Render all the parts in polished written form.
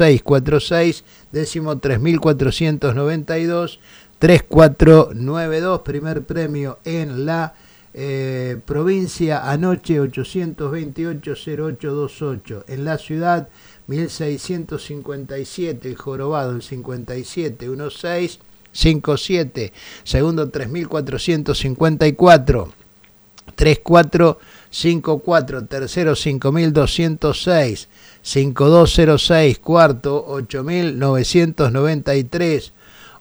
0646, décimo 3492, 3492, primer premio en la provincia anoche 828-0828, en la ciudad 1657, el jorobado el 57-1657, segundo 3454, 3454, tercero 5206, 5206, cuarto 8993,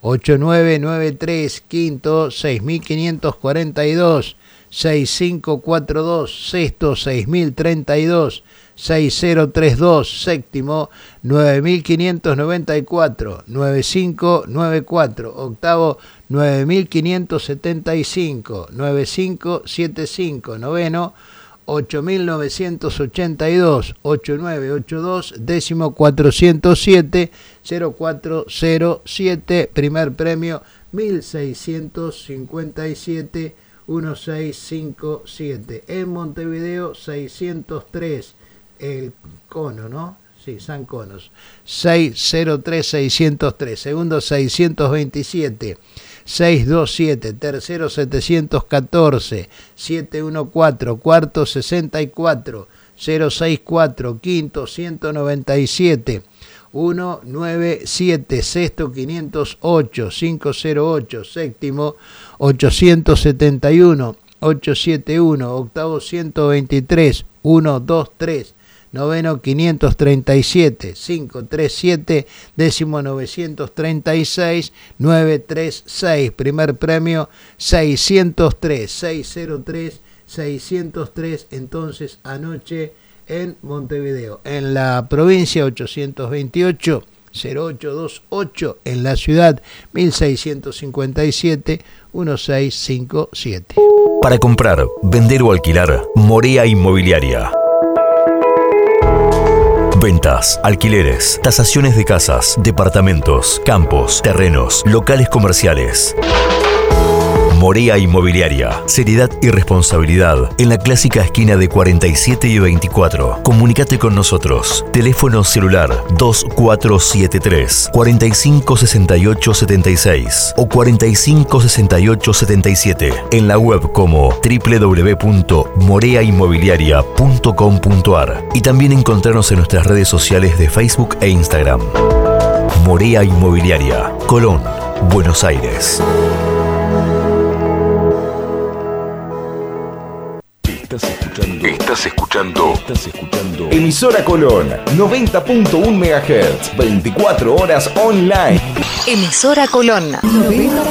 8993, quinto 6542, 6542, sexto 6032, 6032, séptimo 9594, 9594, octavo 9575, 9575, noveno 8982, 8982, décimo 407, 0407, primer premio 1657, 1657. En Montevideo 603, el cono, ¿no? Sí, San Conos. 603-603, segundo 627, 627, tercero 714, 714, cuarto 64, 064, quinto 197, 197, sexto 508, 508, séptimo 871, 871, octavo 123, 123, noveno 537, 537, décimo 936, 936, primer premio 603, 603, 603, entonces anoche en Montevideo, en la provincia 828, 0828, en la ciudad 1657, 1657. Para comprar, vender o alquilar, Morea Inmobiliaria. Ventas, alquileres, tasaciones de casas, departamentos, campos, terrenos, locales comerciales. Morea Inmobiliaria. Seriedad y responsabilidad en la clásica esquina de 47 y 24. Comunicate con nosotros. Teléfono celular 2473 456876 o 456877. En la web como www.moreainmobiliaria.com.ar y también encontrarnos en nuestras redes sociales de Facebook e Instagram. Morea Inmobiliaria, Colón, Buenos Aires. Estás escuchando Emisora Colón 90.1 MHz, 24 horas online. Emisora Colón 90.